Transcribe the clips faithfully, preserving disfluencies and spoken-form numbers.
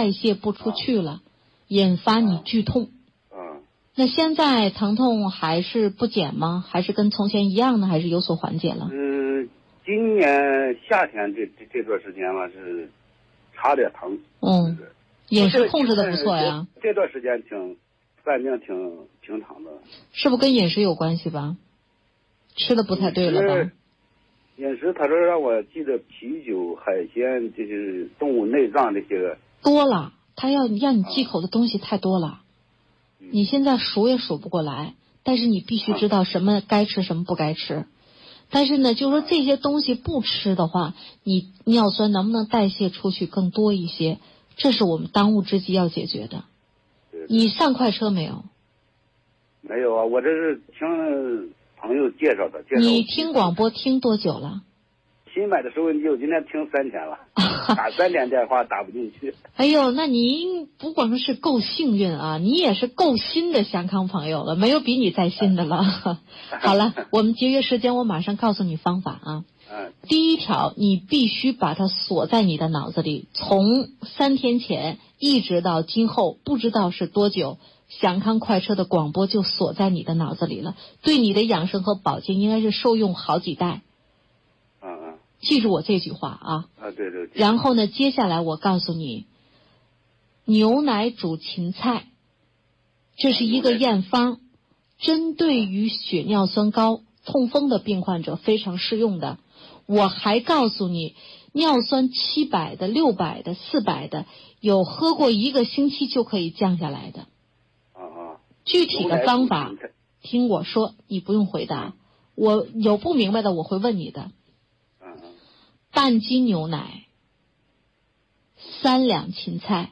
代谢不出去了，引发你剧痛。 嗯。 那现在疼痛还是不减吗？还是跟从前一样呢？还是有所缓解了？ 嗯，今年夏天这这这段时间嘛是差点疼。 嗯，饮食控制的不错呀。 这, 这段时间挺，反正挺挺疼的。是不是跟饮食有关系吧？吃的不太对了吧？ 饮食，他说让我记得啤酒、海鲜，这是动物内脏这些个多了。他要让你忌口的东西太多了，啊、你现在数也数不过来。但是你必须知道什么该吃，什么不该吃。但是呢，就是说这些东西不吃的话，你尿酸能不能代谢出去更多一些？这是我们当务之急要解决的。你上快车没有？ 没有啊，我这是听朋友介绍的。介绍你听广播听多久了？ 新买的收音机，我今天听三天了，打三天电话打不进去。 哎呦，那您不光是够幸运啊，你也是够新的祥康朋友了，没有比你再新的了。好了，我们节约时间，我马上告诉你方法啊。 嗯。 第一条，你必须把它锁在你的脑子里，从三天前一直到今后，不知道是多久，祥康快车的广播就锁在你的脑子里了，对你的养生和保健应该是受用好几代。 嗯嗯。 记住我这句话啊！ 啊，对对。 然后呢，接下来我告诉你，牛奶煮芹菜，这是一个验方，针对于血尿酸高、痛风的病患者非常适用的。我还告诉你，尿酸七百的、六百的、四百的，有喝过一个星期就可以降下来的。 啊啊。 具体的方法，听我说，你不用回答。我有不明白的，我会问你的。半斤牛奶，三两芹菜，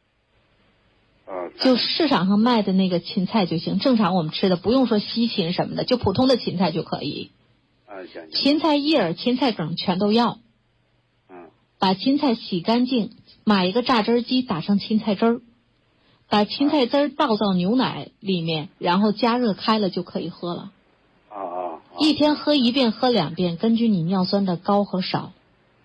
就市场上卖的那个芹菜就行。正常我们吃的不用说西芹什么的，就普通的芹菜就可以。芹菜叶、芹菜梗全都要。把芹菜洗干净，买一个榨汁机，打成芹菜汁儿，把芹菜汁儿倒到牛奶里面，然后加热开了就可以喝了。一天喝一遍，喝两遍，根据你尿酸的高和少。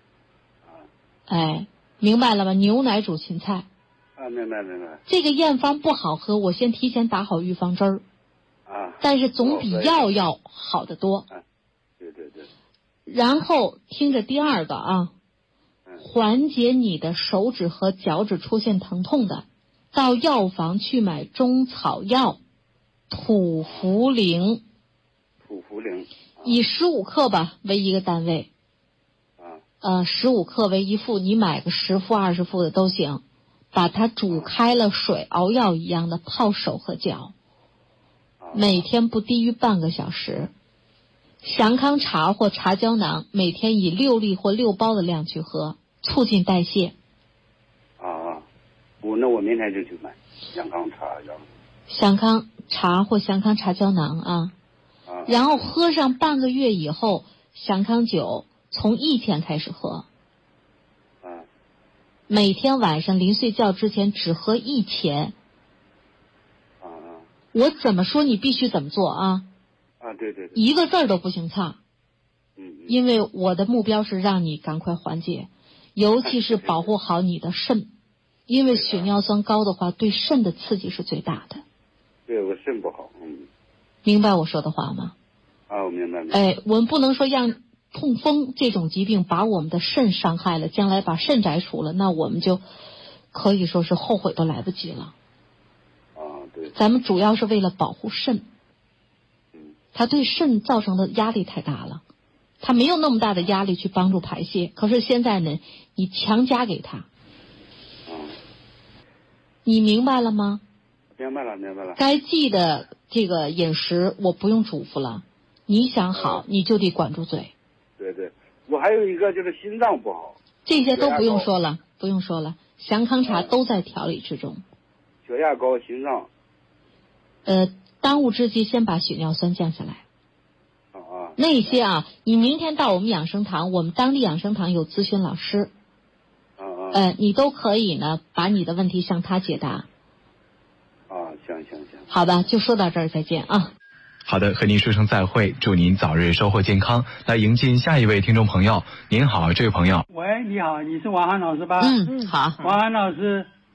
哎，明白了吧？牛奶煮芹菜。 啊，明白明白。 这个验方不好喝，我先提前打好预防针儿。 啊。 但是总比药要好得多。 啊，对对对。 然后听着第二个啊，缓解你的手指和脚趾出现疼痛的，到药房去买中草药，土茯苓。 土茯苓。 以十五克吧为一个单位。呃，十五克为一副，你买个十副、二十副的都行，把它煮开了水，熬药一样的泡手和脚，每天不低于半个小时。祥康茶或茶胶囊，每天以六粒或六包的量去喝，促进代谢。 啊，我那我明天就去买祥康茶胶。 祥康茶或祥康茶胶囊啊， 啊， 然后喝上半个月以后，祥康酒。从一天开始喝， 嗯， 每天晚上临睡觉之前只喝一钱。 啊啊， 我怎么说你必须怎么做啊？ 啊，对对对， 一个字儿都不行差。 嗯， 因为我的目标是让你赶快缓解，尤其是保护好你的肾，因为血尿酸高的话，对肾的刺激是最大的。 对，我肾不好，嗯。 明白我说的话吗？ 啊，我明白明白。 哎，我们不能说让痛风这种疾病把我们的肾伤害了，将来把肾摘除了，那我们就可以说是后悔都来不及了。 啊，对。 咱们主要是为了保护肾。 嗯。 它对肾造成的压力太大了，它没有那么大的压力去帮助排泄。可是现在呢，你强加给它。 嗯。 你明白了吗？ 明白了，明白了。 该记的这个饮食我不用嘱咐了，你想好、嗯、你就得管住嘴。 对对，我还有一个就是心脏不好， 这些都不用说了，不用说了，祥康茶都在调理之中。 血压高，心脏。 呃，当务之急先把血尿酸降下来。 啊啊。 那些啊，你明天到我们养生堂，我们当地养生堂有咨询老师。 啊啊。 呃，你都可以呢，把你的问题向他解答。 啊，行行行。 好的，就说到这儿，再见啊。 好的，和您说声再会，祝您早日收获健康。来迎接下一位听众朋友。您好，这位朋友。 喂，你好，你是王涵老师吧？ 嗯，好。 王涵老师，